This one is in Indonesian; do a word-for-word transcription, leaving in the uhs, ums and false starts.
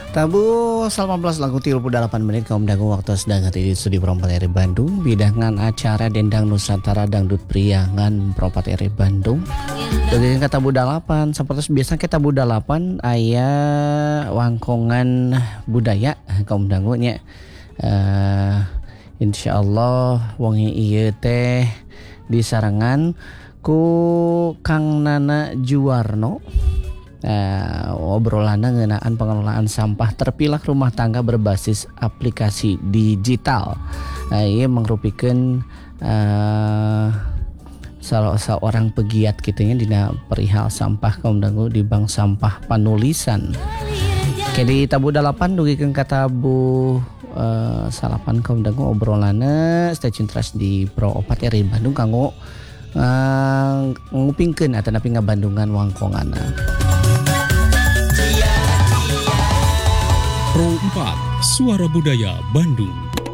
Tabu delapan belas lagu tiga puluh delapan menit kaum dangu waktu sedang di studi Perompat R I Bandung bidangan acara Dendang Nusantara Dangdut Priangan Perompat R I Bandung. Jadi kata tabu delapan seperti biasa kita tabu delapan aya wangkongan budaya kaum dangu nya. Uh, insyaallah wengi ieu teh disarangan ku Kang Nana Juwarno. Uh, obrolan ngeunaan pengelolaan sampah terpilah rumah tangga berbasis aplikasi digital. Uh, ia mengrupikeun uh, salah seorang pegiat kitanya dina perihal sampah kaum dangu di bank sampah panulisan. Jadi tabu delapan dugikeun ka tabu uh, salapan kaum dangu obrolanna stasiun trust di Perompat R I Bandung kanggo uh, ngupingkeun atanapi ngabandungan wangkonganna. Pro empat Suara Budaya Bandung.